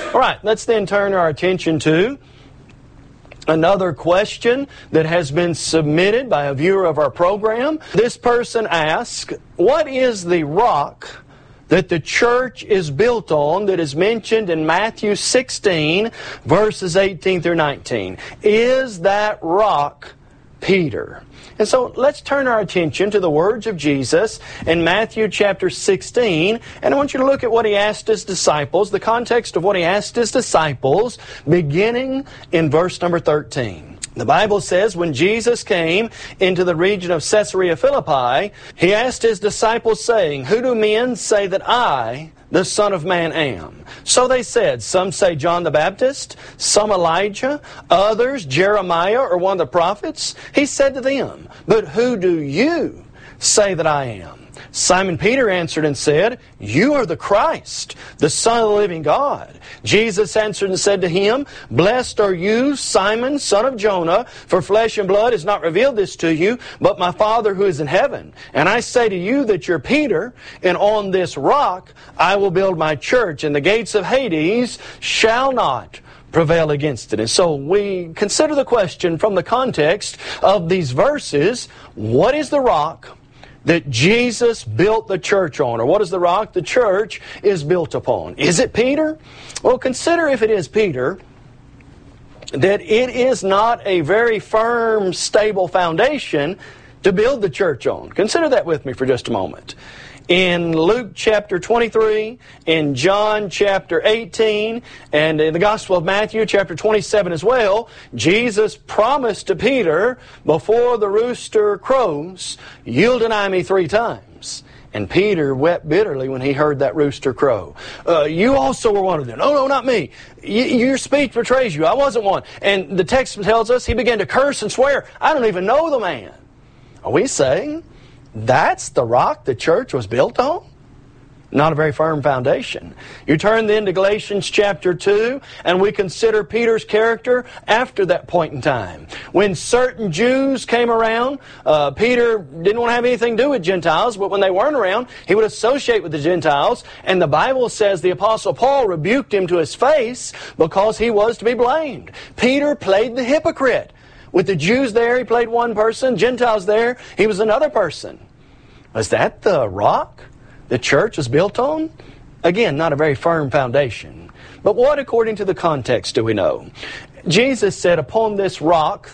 All right, let's then turn our attention to another question that has been submitted by a viewer of our program. This person asks, what is the rock that the church is built on that is mentioned in Matthew 16, verses 18 through 19? Is that rock Peter? And so let's turn our attention to the words of Jesus in Matthew chapter 16. And I want you to look at what He asked His disciples, the context of what He asked His disciples, beginning in verse number 13. The Bible says, when Jesus came into the region of Caesarea Philippi, He asked His disciples, saying, who do men say that I, the Son of Man, am? So they said, some say John the Baptist, some Elijah, others Jeremiah or one of the prophets. He said to them, but who do you say that I am? Simon Peter answered and said, you are the Christ, the Son of the living God. Jesus answered and said to him, blessed are you, Simon, son of Jonah, for flesh and blood has not revealed this to you, but my Father who is in heaven. And I say to you that you're Peter, and on this rock I will build my church, and the gates of Hades shall not prevail against it. And so we consider the question from the context of these verses, what is the rock that Jesus built the church on? Or what is the rock the church is built upon? Is it Peter? Well, consider if it is Peter, that it is not a very firm, stable foundation to build the church on. Consider that with me for just a moment. In Luke chapter 23, in John chapter 18, and in the Gospel of Matthew chapter 27 as well, Jesus promised to Peter, before the rooster crows, you'll deny me 3 times. And Peter wept bitterly when he heard that rooster crow. You also were one of them. No, not me. Your speech betrays you. I wasn't one. And the text tells us he began to curse and swear, I don't even know the man. Are we saying that's the rock the church was built on? Not a very firm foundation. You turn then to Galatians chapter 2, and we consider Peter's character after that point in time. When certain Jews came around, Peter didn't want to have anything to do with Gentiles, but when they weren't around, he would associate with the Gentiles. And the Bible says the Apostle Paul rebuked him to his face because he was to be blamed. Peter played the hypocrite. With the Jews there, he played one person. Gentiles there, he was another person. Was that the rock the church was built on? Again, not a very firm foundation. But what, according to the context, do we know? Jesus said, upon this rock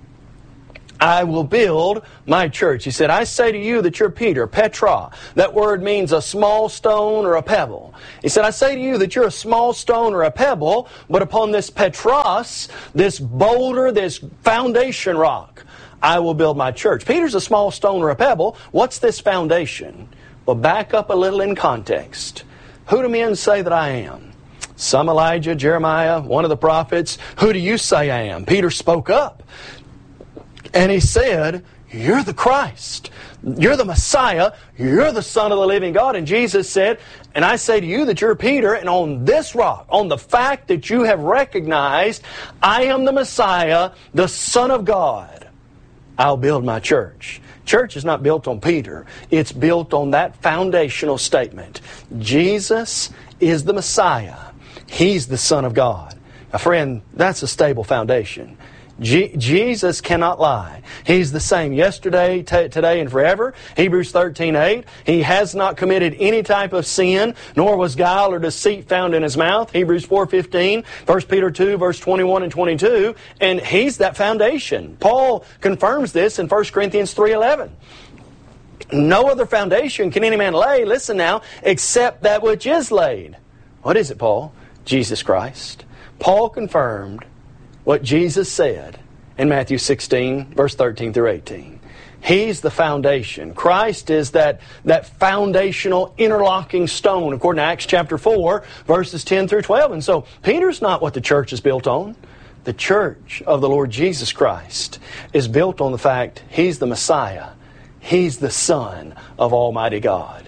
I will build my church. He said, I say to you that you're Peter, Petra. That word means a small stone or a pebble. He said, I say to you that you're a small stone or a pebble, but upon this Petros, this boulder, this foundation rock, I will build my church. Peter's a small stone or a pebble. What's this foundation? Well, back up a little in context. Who do men say that I am? Some Elijah, Jeremiah, one of the prophets. Who do you say I am? Peter spoke up. And he said, you're the Christ. You're the Messiah. You're the Son of the living God. And Jesus said, and I say to you that you're Peter, and on this rock, on the fact that you have recognized I am the Messiah, the Son of God, I'll build my church. Church is not built on Peter. It's built on that foundational statement. Jesus is the Messiah. He's the Son of God. Now, friend, that's a stable foundation. Jesus cannot lie. He's the same yesterday, today, and forever. Hebrews 13:8. He has not committed any type of sin, nor was guile or deceit found in His mouth. Hebrews 4:15. 1 Peter 2, verse 21 and 22. And He's that foundation. Paul confirms this in 1 Corinthians 3:11. No other foundation can any man lay, listen now, except that which is laid. What is it, Paul? Jesus Christ. Paul confirmed what Jesus said in Matthew 16, verse 13 through 18. He's the foundation. Christ is that foundational interlocking stone, according to Acts chapter 4, verses 10 through 12. And so Peter's not what the church is built on. The church of the Lord Jesus Christ is built on the fact He's the Messiah. He's the Son of Almighty God.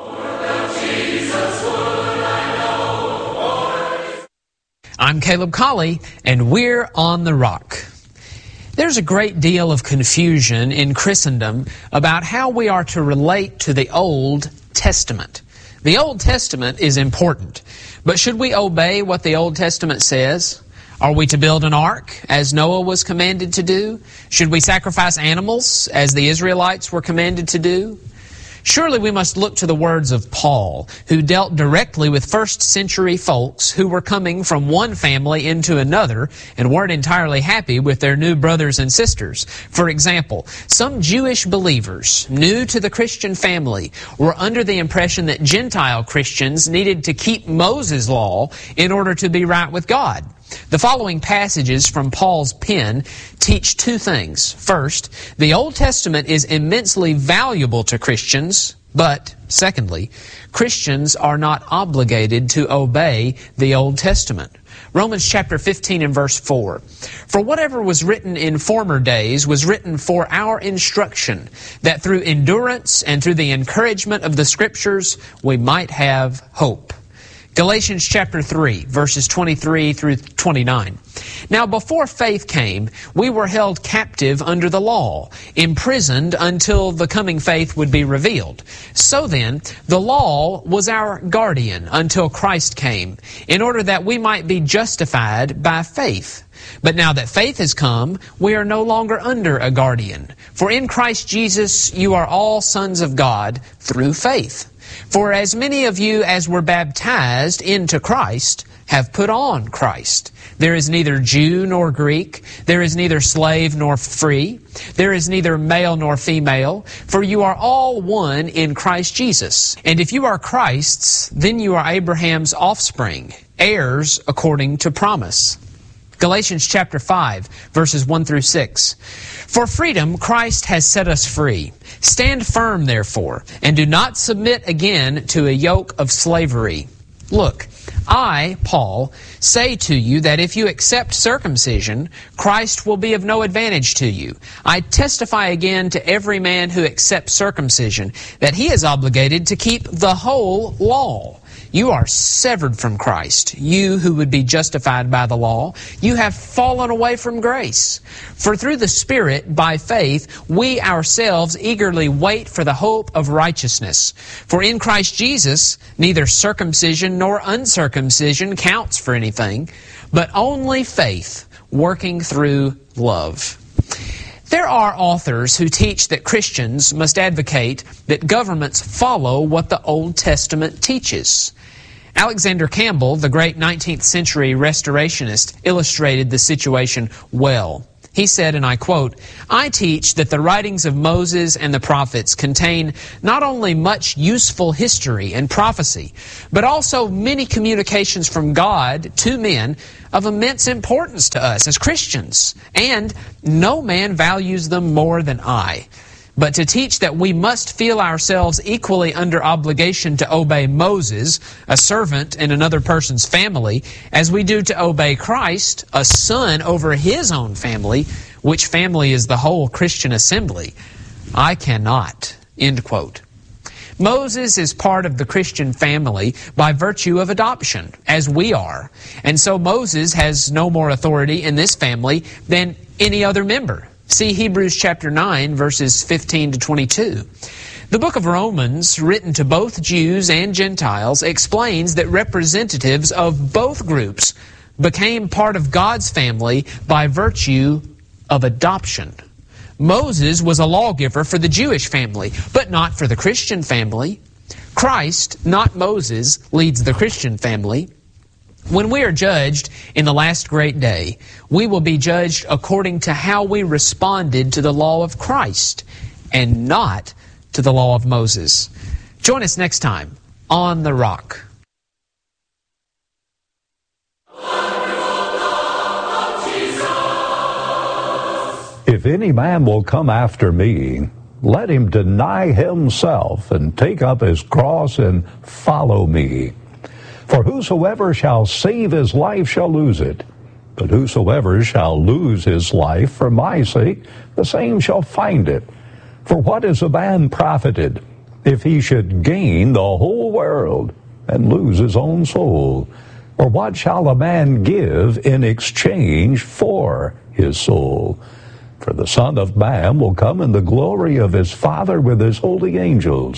I'm Caleb Colley, and we're on the rock. There's a great deal of confusion in Christendom about how we are to relate to the Old Testament. The Old Testament is important, but should we obey what the Old Testament says? Are we to build an ark, as Noah was commanded to do? Should we sacrifice animals, as the Israelites were commanded to do? Surely we must look to the words of Paul, who dealt directly with first-century folks who were coming from one family into another and weren't entirely happy with their new brothers and sisters. For example, some Jewish believers, new to the Christian family, were under the impression that Gentile Christians needed to keep Moses' law in order to be right with God. The following passages from Paul's pen teach two things. First, the Old Testament is immensely valuable to Christians, but, secondly, Christians are not obligated to obey the Old Testament. Romans chapter 15 and verse 4. For whatever was written in former days was written for our instruction, that through endurance and through the encouragement of the Scriptures we might have hope. Galatians chapter 3, verses 23 through 29. Now before faith came, we were held captive under the law, imprisoned until the coming faith would be revealed. So then, the law was our guardian until Christ came, in order that we might be justified by faith. But now that faith has come, we are no longer under a guardian. For in Christ Jesus you are all sons of God through faith. For as many of you as were baptized into Christ have put on Christ. There is neither Jew nor Greek. There is neither slave nor free. There is neither male nor female. For you are all one in Christ Jesus. And if you are Christ's, then you are Abraham's offspring, heirs according to promise. Galatians chapter 5, verses 1 through 6. For freedom Christ has set us free. Stand firm, therefore, and do not submit again to a yoke of slavery. Look, I, Paul, say to you that if you accept circumcision, Christ will be of no advantage to you. I testify again to every man who accepts circumcision that he is obligated to keep the whole law. You are severed from Christ, you who would be justified by the law. You have fallen away from grace. For through the Spirit, by faith, we ourselves eagerly wait for the hope of righteousness. For in Christ Jesus, neither circumcision nor uncircumcision counts for anything, but only faith working through love. There are authors who teach that Christians must advocate that governments follow what the Old Testament teaches. Alexander Campbell, the great 19th century restorationist, illustrated the situation well. He said, and I quote, I teach that the writings of Moses and the prophets contain not only much useful history and prophecy, but also many communications from God to men of immense importance to us as Christians, and no man values them more than I. But to teach that we must feel ourselves equally under obligation to obey Moses, a servant in another person's family, as we do to obey Christ, a son over his own family, which family is the whole Christian assembly, I cannot. End quote. Moses is part of the Christian family by virtue of adoption, as we are. And so Moses has no more authority in this family than any other member. See Hebrews chapter 9, verses 15 to 22. The book of Romans, written to both Jews and Gentiles, explains that representatives of both groups became part of God's family by virtue of adoption. Moses was a lawgiver for the Jewish family, but not for the Christian family. Christ, not Moses, leads the Christian family. When we are judged in the last great day, we will be judged according to how we responded to the law of Christ and not to the law of Moses. Join us next time on The Rock. If any man will come after me, let him deny himself and take up his cross and follow me. For whosoever shall save his life shall lose it, but whosoever shall lose his life for my sake, the same shall find it. For what is a man profited, if he should gain the whole world and lose his own soul? Or what shall a man give in exchange for his soul? For the Son of Man will come in the glory of his Father with his holy angels,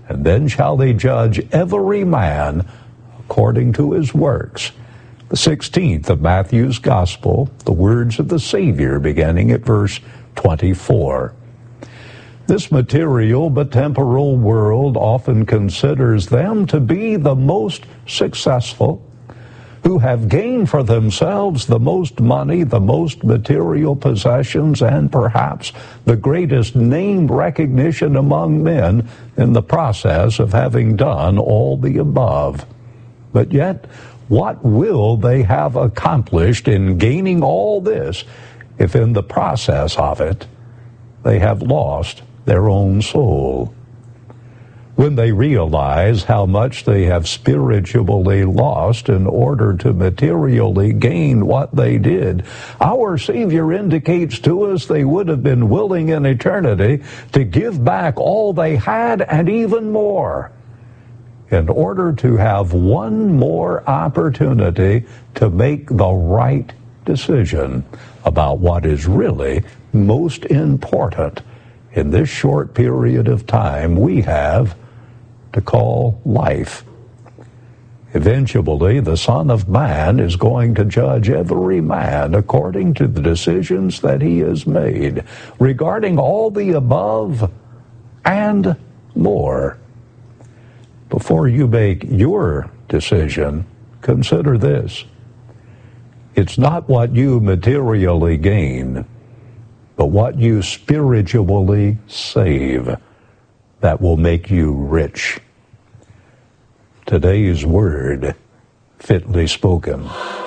and then shall they judge every man according to his works. The 16th of Matthew's Gospel, the words of the Savior, beginning at verse 24. This material but temporal world often considers them to be the most successful, who have gained for themselves the most money, the most material possessions, and perhaps the greatest name recognition among men in the process of having done all the above. But yet, what will they have accomplished in gaining all this if in the process of it they have lost their own soul? When they realize how much they have spiritually lost in order to materially gain what they did, our Savior indicates to us they would have been willing in eternity to give back all they had and even more, in order to have one more opportunity to make the right decision about what is really most important in this short period of time we have to call life. Eventually, the Son of Man is going to judge every man according to the decisions that he has made regarding all the above and more. Before you make your decision, consider this. It's not what you materially gain, but what you spiritually save that will make you rich. Today's word, fitly spoken.